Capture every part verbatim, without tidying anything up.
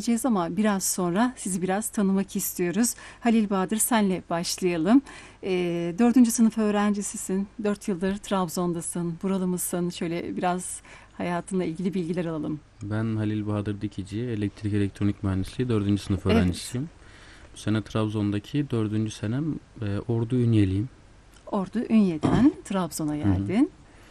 dinleyeceğiz ama biraz sonra sizi biraz tanımak istiyoruz. Halil Bahadır, senle başlayalım. E, dördüncü sınıf öğrencisisin. Dört yıldır Trabzon'dasın. Buralı mısın? Şöyle biraz hayatınla ilgili bilgiler alalım. Ben Halil Bahadır Dikici, elektrik elektronik mühendisliği dördüncü sınıf Evet. öğrencisiyim. Bu sene Trabzon'daki dördüncü senem, e, Ordu Ünyeliyim. Ordu Ünye'den Trabzon'a geldin.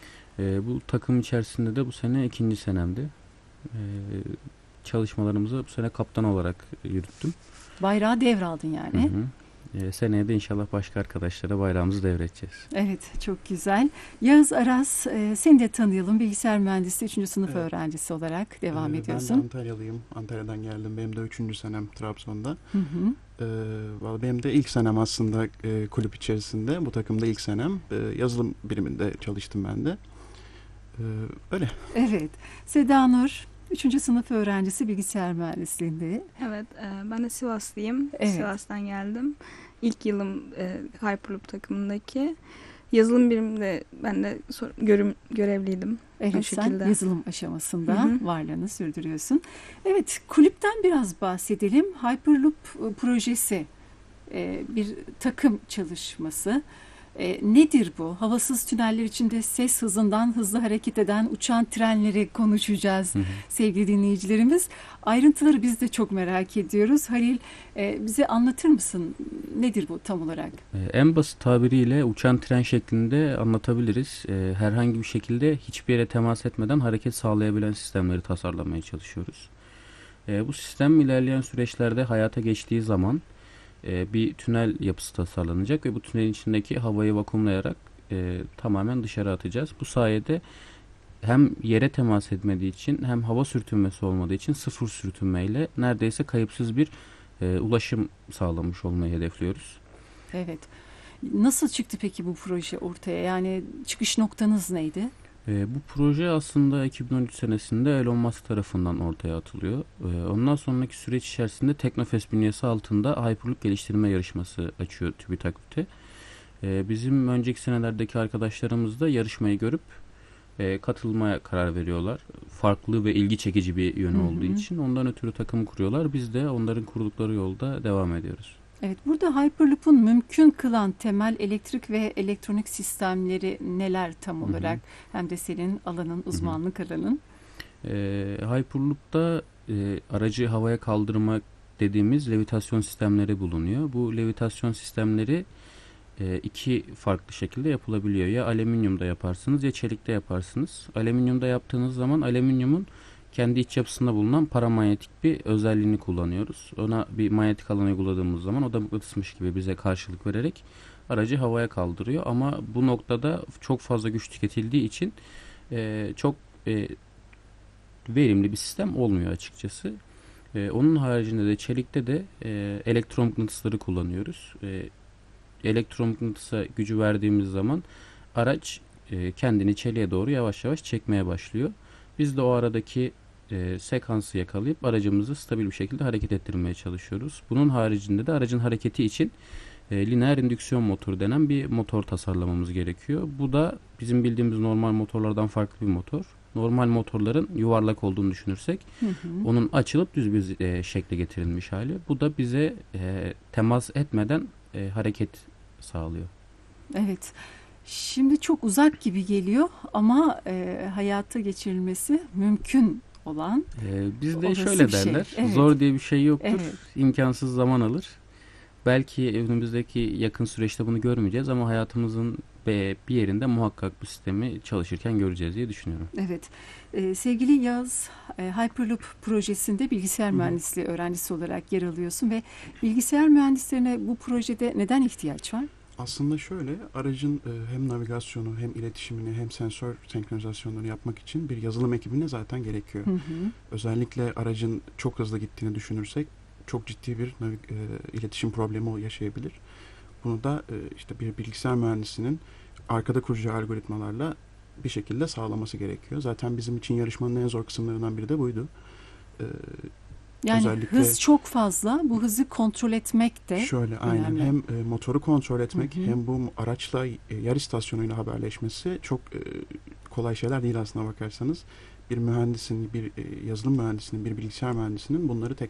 E, bu takım içerisinde de bu sene ikinci senemdi. E, çalışmalarımızı bu sene kaptan olarak yürüttüm. Bayrağı devraldın yani. Hı hı. E, seneye de inşallah başka arkadaşlara bayrağımızı devredeceğiz. Evet, çok güzel. Yağız Aras, e, seni de tanıyalım. Bilgisayar mühendisi üçüncü sınıf Evet. öğrencisi olarak devam Ee, ediyorsun. Ben de Antalyalıyım. Antalya'dan geldim. Benim de üçüncü senem Trabzon'da. Hı hı. Ee, vallahi benim de ilk senem aslında e, kulüp içerisinde. Bu takımda ilk senem. Ee, yazılım biriminde çalıştım ben de. Ee, öyle. Evet. Seda Nur, üçüncü sınıf öğrencisi bilgisayar mühendisliğinde. Evet, e, ben de Sivaslıyım. Evet. Sivas'tan geldim. İlk yılım e, Hyperloop takımındaki. Yazılım biriminde ben de sor- görüm, görevliydim. O Evet, sen şekilde. yazılım aşamasında Hı hı. varlığını sürdürüyorsun. Evet, kulüpten biraz bahsedelim. Hyperloop e, projesi e, bir takım çalışması. E, nedir bu? Havasız tüneller içinde ses hızından hızlı hareket eden uçan trenleri konuşacağız Hı hı. sevgili dinleyicilerimiz. Ayrıntıları biz de çok merak ediyoruz. Halil, e, bize anlatır mısın? Nedir bu tam olarak? E, en basit tabiriyle uçan tren şeklinde anlatabiliriz. E, herhangi bir şekilde hiçbir yere temas etmeden hareket sağlayabilen sistemleri tasarlamaya çalışıyoruz. E, bu sistem ilerleyen süreçlerde hayata geçtiği zaman e, bir tünel yapısı tasarlanacak ve bu tünelin içindeki havayı vakumlayarak e, tamamen dışarı atacağız. Bu sayede hem yere temas etmediği için hem hava sürtünmesi olmadığı için sıfır sürtünmeyle neredeyse kayıpsız bir e, ulaşım sağlamış olmayı hedefliyoruz. Evet. Nasıl çıktı peki bu proje ortaya? Yani çıkış noktanız neydi? E, bu proje aslında iki bin on üç senesinde Elon Musk tarafından ortaya atılıyor. E, ondan sonraki süreç içerisinde Teknofest bünyesi altında Hyperloop geliştirme yarışması açıyor TÜBİTAK-TÜTE. E, bizim önceki senelerdeki arkadaşlarımız da yarışmayı görüp e, katılmaya karar veriyorlar. Farklı ve ilgi çekici bir yönü Hı hı. olduğu için ondan ötürü takım kuruyorlar. Biz de onların kurdukları yolda devam ediyoruz. Evet, burada Hyperloop'un mümkün kılan temel elektrik ve elektronik sistemleri neler tam Hı hı. olarak? Hem de senin alanın, uzmanlık alanın. E, Hyperloop'ta e, aracı havaya kaldırmak dediğimiz levitasyon sistemleri bulunuyor. Bu levitasyon sistemleri e, iki farklı şekilde yapılabiliyor. Ya alüminyumda yaparsınız ya çelikte yaparsınız. Alüminyumda yaptığınız zaman alüminyumun kendi iç yapısında bulunan paramanyetik bir özelliğini kullanıyoruz. Ona bir manyetik alan uyguladığımız zaman o da mıknatısmış gibi bize karşılık vererek aracı havaya kaldırıyor. Ama bu noktada çok fazla güç tüketildiği için e, çok e, verimli bir sistem olmuyor açıkçası. E, onun haricinde de çelikte de e, elektromıknatısları kullanıyoruz. E, elektromıknatısa gücü verdiğimiz zaman araç e, kendini çeliğe doğru yavaş yavaş çekmeye başlıyor. Biz de o aradaki e, sekansı yakalayıp aracımızı stabil bir şekilde hareket ettirmeye çalışıyoruz. Bunun haricinde de aracın hareketi için e, lineer indüksiyon motoru denen bir motor tasarlamamız gerekiyor. Bu da bizim bildiğimiz normal motorlardan farklı bir motor. Normal motorların yuvarlak olduğunu düşünürsek Hı hı. onun açılıp düz bir e, şekle getirilmiş hali. Bu da bize e, temas etmeden e, hareket sağlıyor. Evet. Şimdi çok uzak gibi geliyor ama e, hayata geçirilmesi mümkün olan. E, bizde Olası şöyle bir şey. derler. Evet. Zor diye bir şey yoktur. Evet. İmkansız zaman alır. Belki önümüzdeki yakın süreçte bunu görmeyeceğiz ama hayatımızın be- bir yerinde muhakkak bu sistemi çalışırken göreceğiz diye düşünüyorum. Evet. Ee, sevgili Yağız, e, Hyperloop projesinde bilgisayar Hı hı. mühendisliği öğrencisi olarak yer alıyorsun ve bilgisayar mühendislerine bu projede neden ihtiyaç var? Aslında şöyle, aracın e, hem navigasyonu hem iletişimini hem sensör senkronizasyonlarını yapmak için bir yazılım ekibine zaten gerekiyor. Hı hı. Özellikle aracın çok hızlı gittiğini düşünürsek çok ciddi bir navig- e, iletişim problemi o yaşayabilir. Bunu da e, işte bir bilgisayar mühendisinin arkada kuracağı algoritmalarla bir şekilde sağlaması gerekiyor. Zaten bizim için yarışmanın en zor kısımlarından biri de buydu. E, Yani Özellikle- hız çok fazla, bu hızı kontrol etmek de Şöyle aynen önemli. hem e, motoru kontrol etmek Hı hı. hem bu araçla e, yer istasyonuyla haberleşmesi çok e, kolay şeyler değil aslına bakarsanız. Bir mühendisin, bir e, yazılım mühendisinin, bir bilgisayar mühendisinin bunları tek